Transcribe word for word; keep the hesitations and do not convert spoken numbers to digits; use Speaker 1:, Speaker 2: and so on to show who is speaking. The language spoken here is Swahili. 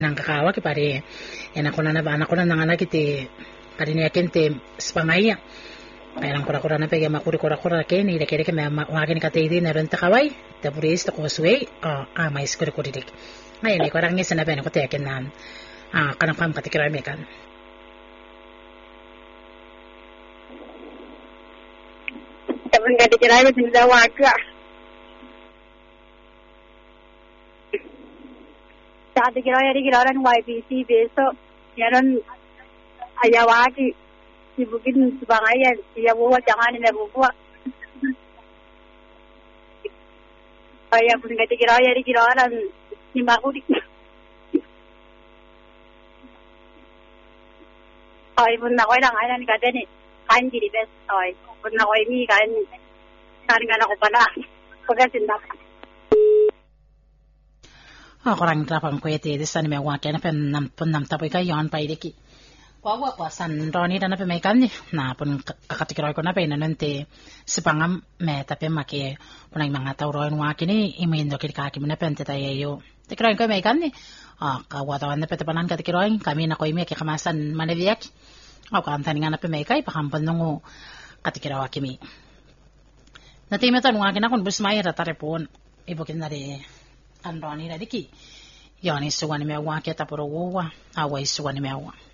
Speaker 1: nang kakawa ki pare ena kona na bana kona nang anak ite pare ni akente spangaya kaya lang kura kura na pega makuri kura kura ke ni rekere ke me wakin ka teidi na renta kawai ta puris ta kosway a a mais kuri kuri dik ngayon ay kurang ngisa na bena ko te nan a kanang pam katikira me kan
Speaker 2: Tapos nga tikira me tindawa ka Sa tikira yari kiraran Y B C beso yaron ayawaki Sibukin sebangayan, siya buwa jangan na buwa. Kaya pun kati kiraya di kiraran ni makuri. Ay pun na ko lang ay ni kati ni kanji di best ay pun na ko ni kan karingan ako pala. Pagkasindak.
Speaker 1: Ako lang trapang ko ite di sa ni mewa kaya na pen nam pun nam tapoy kayon pa idiki. Wawa kwa san roni na nape may kandi na pun kakatikiroy ko nape na nante sipangam me tape make punay mga tauroin wa kini imindo kini kaki mo nape ante tayo tikiroy ko may kandi ah kawatawan nape tapanan katikiroy kami na ko imi kaya kamasan manaviyak o kaamtani nga nape may kay pakampan nungo katikirawa kimi natimitan wa kina kun busmay ratarepon ibukin na di an roni na diki yoni suwan ni mewa kaya tapuro wa away suwan ni mewa